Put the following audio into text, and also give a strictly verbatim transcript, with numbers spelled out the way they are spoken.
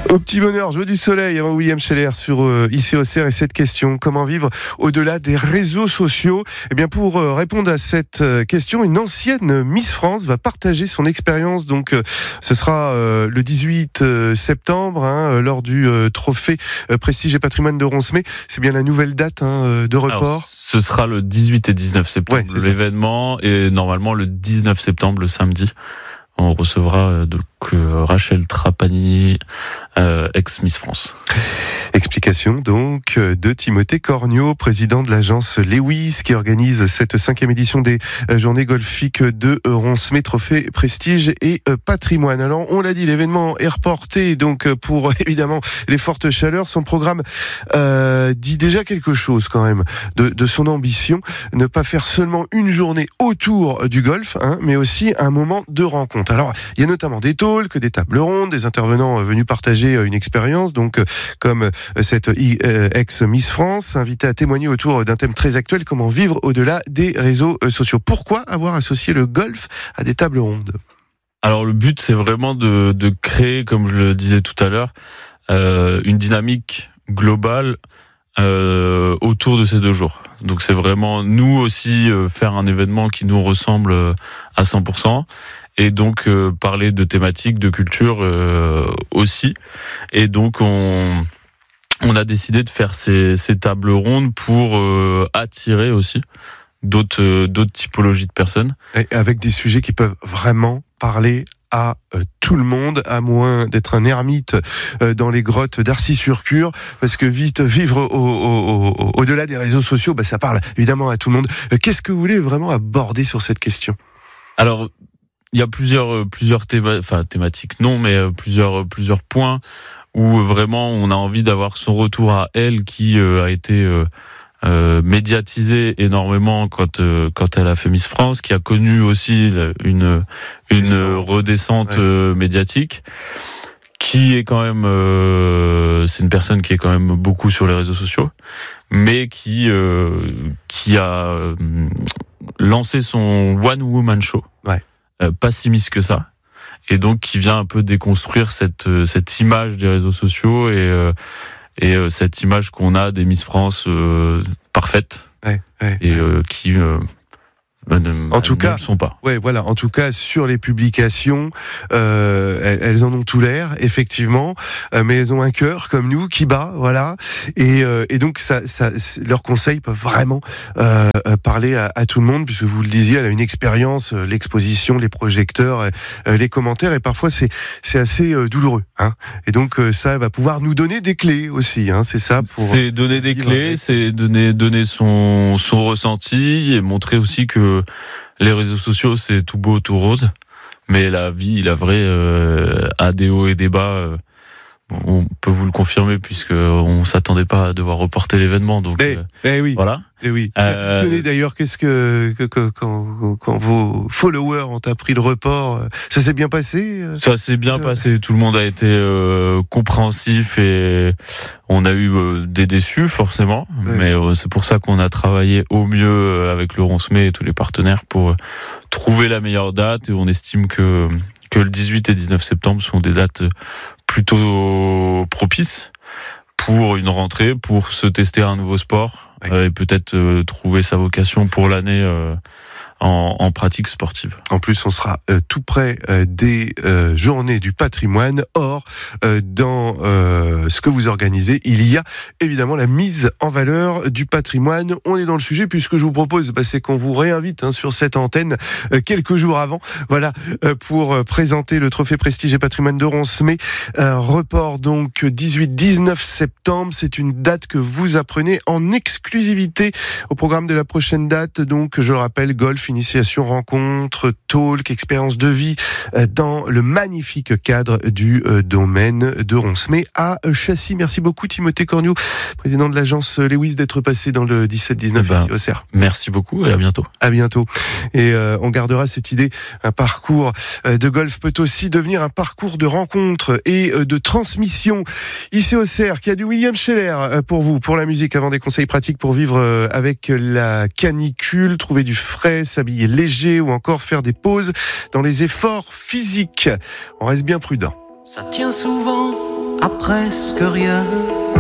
Au petit bonheur, jouer du soleil avant William Scheller sur euh, I C O C R et cette question, comment vivre au-delà des réseaux sociaux? Eh bien, pour euh, répondre à cette euh, question, une ancienne Miss France va partager son expérience. Donc, euh, ce sera euh, le dix-huit septembre, hein, euh, lors du euh, trophée euh, Prestige et Patrimoine de Ronsemay. C'est bien la nouvelle date hein, euh, de report. Alors, ce sera le dix-huit et dix-neuf septembre, ouais, l'événement, et normalement le dix-neuf septembre, le samedi. On recevra euh, donc euh, Rachel Trapani, euh, ex-Miss France. Explication donc de Timothée Corniot, président de l'agence Lewis, qui organise cette cinquième édition des journées golfiques de Ronsemay, trophée Prestige et Patrimoine. Alors on l'a dit, l'événement est reporté donc pour évidemment les fortes chaleurs. Son programme euh, dit déjà quelque chose quand même de, de son ambition, ne pas faire seulement une journée autour du golf, hein, mais aussi un moment de rencontre. Alors il y a notamment des talks, des tables rondes, des intervenants venus partager une expérience, donc comme cette ex-Miss France, invitée à témoigner autour d'un thème très actuel, comment vivre au-delà des réseaux sociaux. Pourquoi avoir associé le golf à des tables rondes? Alors le but, c'est vraiment de, de créer, comme je le disais tout à l'heure, euh, une dynamique globale euh, autour de ces deux jours. Donc c'est vraiment, nous aussi, euh, faire un événement qui nous ressemble euh, à cent pour cent. Et donc euh, parler de thématiques, de culture euh, aussi. Et donc on... On a décidé de faire ces, ces tables rondes pour euh, attirer aussi d'autres, euh, d'autres typologies de personnes. Et avec des sujets qui peuvent vraiment parler à euh, tout le monde, à moins d'être un ermite euh, dans les grottes d'Arcy-sur-Cure, parce que vite vivre au, au, au, au-delà des réseaux sociaux, bah, ça parle évidemment à tout le monde. Euh, qu'est-ce que vous voulez vraiment aborder sur cette question? Alors, il y a plusieurs, plusieurs théma- enfin, thématiques, non, mais euh, plusieurs, plusieurs points où vraiment on a envie d'avoir son retour à elle qui euh, a été euh, euh, médiatisée énormément quand euh, quand elle a fait Miss France, qui a connu aussi une une redescente ouais. euh, médiatique, qui est quand même euh, c'est une personne qui est quand même beaucoup sur les réseaux sociaux, mais qui euh, qui a euh, lancé son one woman show, ouais. euh, pas si Miss que ça. Et donc qui vient un peu déconstruire cette cette image des réseaux sociaux et euh, et euh, cette image qu'on a des Miss France euh, parfaites ouais, ouais, et ouais. Euh, qui euh, ne, en tout ne cas, le sont pas. Ouais, voilà. En tout cas, sur les publications, euh, elles, elles en ont tout l'air, effectivement, euh, mais elles ont un cœur comme nous qui bat, voilà. Et, euh, et donc, ça, ça, leurs conseils peuvent vraiment euh, parler à, à tout le monde, puisque vous le disiez, elle a une expérience, euh, l'exposition, les projecteurs, euh, les commentaires, et parfois c'est c'est assez euh, douloureux, hein. Et donc, euh, ça va pouvoir nous donner des clés aussi, hein. C'est ça. Pour c'est donner des clés, avec. c'est donner donner son son ressenti et montrer aussi que les réseaux sociaux, c'est tout beau, tout rose, mais la vie, la vraie, euh, a des hauts et des bas. Euh, on peut vous le confirmer puisque on s'attendait pas à devoir reporter l'événement. Donc, eh, euh, eh oui. voilà. Eh oui. Euh, Tenez d'ailleurs, qu'est-ce que, que, que quand, quand vos followers ont appris le report, ça s'est bien passé? Ça s'est bien ça... passé. Tout le monde a été euh, compréhensif et on a eu euh, des déçus forcément, ouais. mais euh, c'est pour ça qu'on a travaillé au mieux avec le Ronsemay et tous les partenaires pour euh, trouver la meilleure date. Et on estime que que le dix-huit et dix-neuf septembre sont des dates plutôt propices pour une rentrée, pour se tester un nouveau sport, ouais. euh, et peut-être euh, trouver sa vocation pour l'année euh, en, en pratique sportive. En plus, on sera euh, tout près euh, des euh, journées du patrimoine. Or, euh, dans euh, ce que vous organisez, il y a évidemment la mise en valeur du patrimoine. On est dans le sujet puisque je vous propose, bah, c'est qu'on vous réinvite hein, sur cette antenne euh, quelques jours avant, voilà, euh, pour euh, présenter le trophée Prestige et Patrimoine de Ronsemay. Euh, report donc dix-huit dix-neuf septembre. C'est une date que vous apprenez en exclusivité au programme de la prochaine date. Donc, je le rappelle, golf, initiation, rencontre, talk, expérience de vie dans le magnifique cadre du domaine de Ronsemay à Châssis. Merci beaucoup Timothée Corniot, président de l'agence Lewis, d'être passé dans le dix-sept dix-neuf ben, I C O C R. Merci beaucoup et à bientôt. À bientôt. Et euh, on gardera cette idée, un parcours de golf peut aussi devenir un parcours de rencontre et de transmission. I C O C R qui a du William Scheller pour vous, pour la musique, avant des conseils pratiques pour vivre avec la canicule, trouver du frais, s'habiller léger ou encore faire des pauses dans les efforts physiques. On reste bien prudent. Ça tient souvent à presque rien.